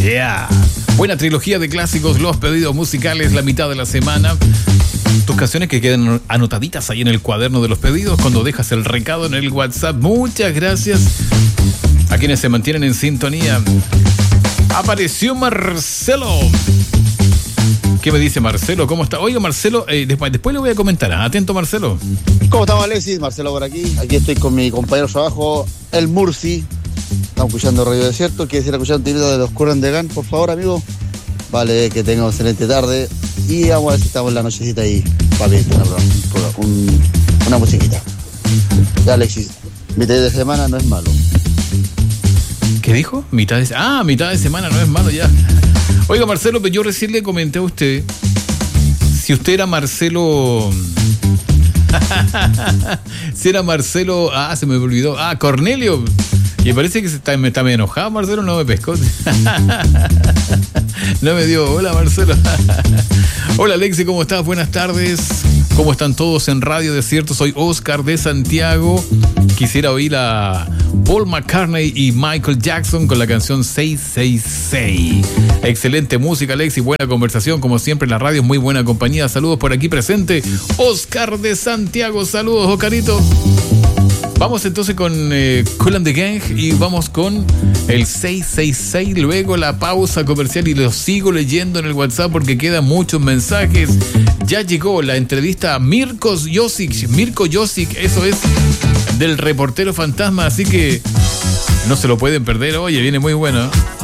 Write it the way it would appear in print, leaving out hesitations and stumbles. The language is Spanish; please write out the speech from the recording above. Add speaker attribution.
Speaker 1: Yeah. Buena trilogía de clásicos, los pedidos musicales, la mitad de la semana. Tus canciones que quedan anotaditas ahí en el cuaderno de los pedidos cuando dejas el recado en el WhatsApp. Muchas gracias a quienes se mantienen en sintonía. Apareció Marcelo. ¿Qué me dice Marcelo? ¿Cómo está? Oiga, Marcelo, después le voy a comentar. Atento, Marcelo.
Speaker 2: ¿Cómo estamos, Alexis? Marcelo por aquí. Aquí estoy con mi compañero de trabajo, el Murci. Estamos escuchando Radio Desierto. ¿Quieres ir a escuchar un tirito de los Curran de Gan, por favor, amigo? Vale, que tenga una excelente tarde. Y vamos a ver si estamos en la nochecita ahí para ver una musiquita. Ya, Alexis, mitad de semana no es malo.
Speaker 1: ¿Qué dijo? Mitad de semana no es malo ya. Oiga, Marcelo, pero yo recién le comenté a usted si usted era Marcelo. Si era Marcelo. Se me olvidó. Cornelio. Y parece que está medio enojado, Marcelo, no me pescó. No me dio. Hola, Marcelo. Hola, Alexi, ¿cómo estás? Buenas tardes. ¿Cómo están todos en Radio Desierto? Soy Oscar de Santiago. Quisiera oír a Paul McCartney y Michael Jackson con la canción 666. Excelente música, Alexi. Buena conversación, como siempre en la radio. Muy buena compañía. Saludos por aquí presente. Oscar de Santiago. Saludos, Oscarito. Vamos entonces con Kool and the Gang y vamos con el 666, luego la pausa comercial y lo sigo leyendo en el WhatsApp porque quedan muchos mensajes. Ya llegó la entrevista a Mirko Josic, eso es del reportero fantasma, así que no se lo pueden perder. Oye, viene muy bueno.